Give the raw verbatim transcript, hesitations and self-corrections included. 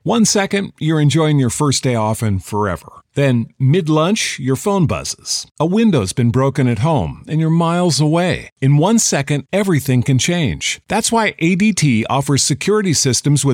One second, you're enjoying your first day off and forever. Then, mid-lunch, your phone buzzes. A window's been broken at home, and you're miles away. In one second, everything can change. That's why A D T offers security systems with